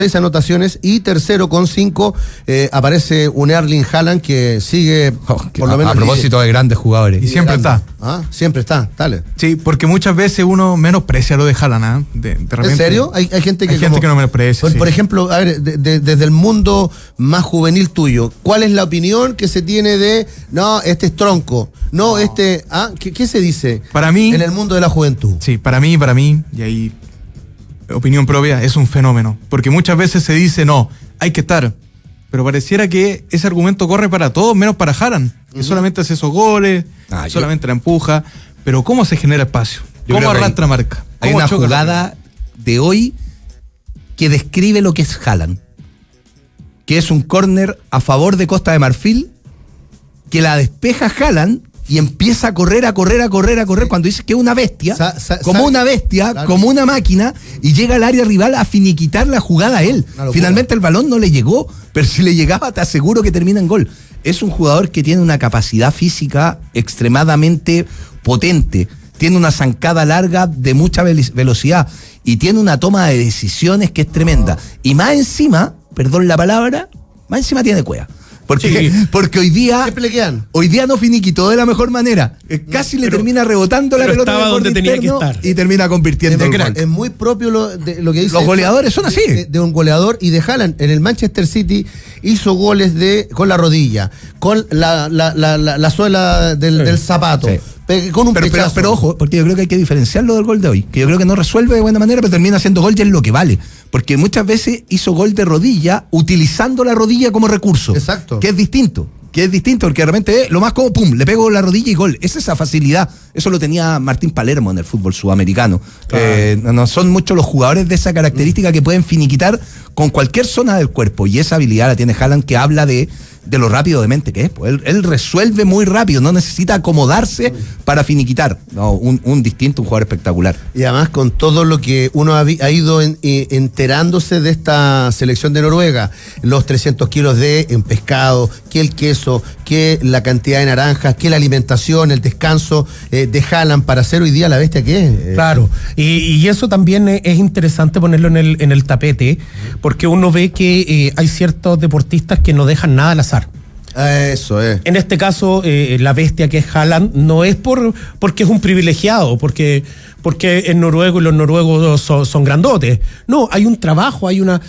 6 anotaciones, y tercero con 5 aparece un Erling Haaland que sigue por lo menos a propósito de grandes jugadores. Y siempre está. Siempre está, dale. Sí, porque muchas veces uno menosprecia lo de Haaland, de repente. ¿En serio? Hay gente que no menosprecia. Por ejemplo, a ver, desde el mundo más juvenil tuyo, ¿cuál es la opinión que se tiene de, no, este es tronco, no, este, ¿qué se dice? Para mí, en el mundo de la juventud. Sí, para mí, y ahí opinión propia, es un fenómeno, porque muchas veces se dice, no, hay que estar, pero pareciera que ese argumento corre para todos, menos para Haaland, que solamente hace esos goles, solamente la empuja, pero ¿cómo se genera espacio? ¿Cómo arrastra marca? Hay una jugada de hoy que describe lo que es Haaland, que es un córner a favor de Costa de Marfil, que la despeja Haaland y empieza a correr, cuando dice que es una bestia, como una máquina, y llega al área rival a finiquitar la jugada a él. Finalmente el balón no le llegó, pero si le llegaba te aseguro que termina en gol. Es un jugador que tiene una capacidad física extremadamente potente, tiene una zancada larga de mucha velocidad y tiene una toma de decisiones que es tremenda. Y más encima, perdón la palabra, tiene cueva. Porque hoy día no finiquitó de la mejor manera. Casi le termina rebotando la pelota estaba donde tenía que estar y termina convirtiendo el gol. Es muy propio de lo que dice. Los goleadores son así. De un goleador, y de Haaland en el Manchester City hizo goles con la rodilla, con la suela del zapato. Sí. Con un pechazo. Pero ojo, porque yo creo que hay que diferenciarlo del gol de hoy, que yo creo que no resuelve de buena manera, pero termina haciendo gol, y es lo que vale, porque muchas veces hizo gol de rodilla utilizando la rodilla como recurso. Exacto. Que es distinto, porque de repente lo más como pum, le pego la rodilla y gol. Es esa facilidad. Eso lo tenía Martín Palermo en el fútbol sudamericano. No son muchos los jugadores de esa característica que pueden finiquitar con cualquier zona del cuerpo, y esa habilidad la tiene Haaland, que habla de lo rápido de mente que es. Pues él resuelve muy rápido, no necesita acomodarse para finiquitar. No, un distinto, un jugador espectacular. Y además con todo lo que uno ha ido enterándose de esta selección de Noruega, los 300 kilos de pescado, que el queso, que la cantidad de naranjas, que la alimentación, el descanso de Haaland para ser hoy día la bestia que es. Claro, y eso también es interesante ponerlo en el tapete, porque uno ve que hay ciertos deportistas que no dejan nada al azar. Eso es. En este caso, la bestia que es Haaland no es porque es un privilegiado, porque es noruego y los noruegos son grandotes. No, hay un trabajo, hay una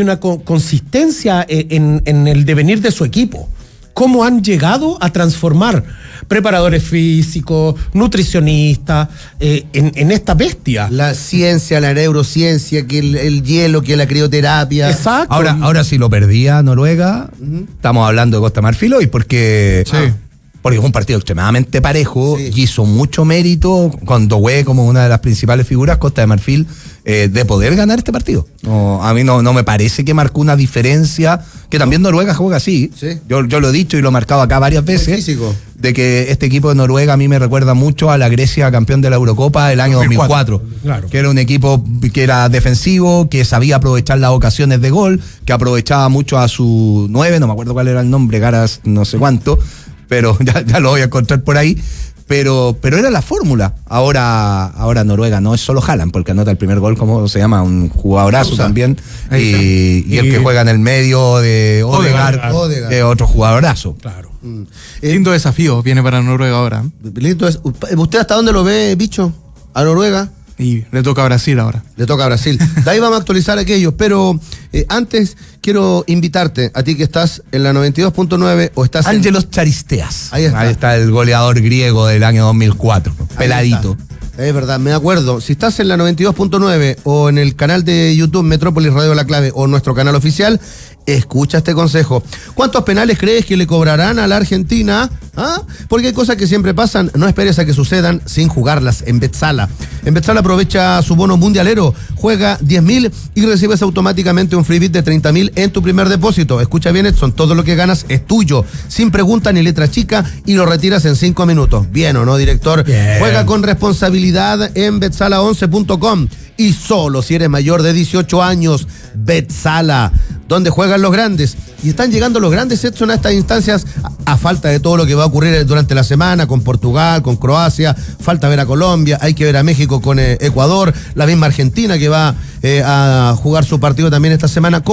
consistencia en el devenir de su equipo. Cómo han llegado a transformar preparadores físicos, nutricionistas, en esta bestia. La ciencia, la neurociencia, que el hielo, que la crioterapia. Exacto. Ahora si lo perdía Noruega, estamos hablando de Costa Marfil hoy, porque es un partido extremadamente parejo, y hizo mucho mérito con Doué como una de las principales figuras, Costa de Marfil, de poder ganar este partido. A mí no me parece que marcó una diferencia, que también Noruega juega así. Sí. Yo lo he dicho y lo he marcado acá varias veces, de que este equipo de Noruega a mí me recuerda mucho a la Grecia campeón de la Eurocopa del año 2004, claro. Que era un equipo que era defensivo, que sabía aprovechar las ocasiones de gol, que aprovechaba mucho a su 9, no me acuerdo cuál era el nombre, Garas no sé cuánto, pero ya lo voy a encontrar por ahí. Pero era la fórmula. Ahora Noruega no es solo Haaland, porque anota el primer gol, como se llama, un jugadorazo también, y el que juega en el medio de Odegaard. Otro jugadorazo. Claro. Lindo desafío viene para Noruega ahora. ¿Usted hasta dónde lo ve, bicho? ¿A Noruega? Y le toca a Brasil ahora. Le toca a Brasil. De ahí vamos a actualizar aquellos, pero antes quiero invitarte, a ti que estás en la 92.9 o estás Ángelos Charisteas. Ahí está el goleador griego del año 2004, peladito. Es verdad, me acuerdo. Si estás en la 92.9 o en el canal de YouTube Metrópolis Radio La Clave o nuestro canal oficial, escucha este consejo. ¿Cuántos penales crees que le cobrarán a la Argentina? Porque hay cosas que siempre pasan. No esperes a que sucedan sin jugarlas en Betsala. En Betsala aprovecha su bono mundialero. Juega 10.000 y recibes automáticamente un freebie de 30.000 en tu primer depósito. Escucha bien, Edson, todo lo que ganas es tuyo, sin pregunta ni letra chica, y lo retiras en 5 minutos. ¿Bien o no, director? Bien. Juega con responsabilidad en betsala11.com. Y solo si eres mayor de 18 años, Betsala. donde juegan los grandes. Y están llegando los grandes, Edson, a estas instancias, a falta de todo lo que va a ocurrir durante la semana con Portugal, con Croacia, falta ver a Colombia, hay que ver a México con Ecuador, la misma Argentina que va a jugar su partido también esta semana.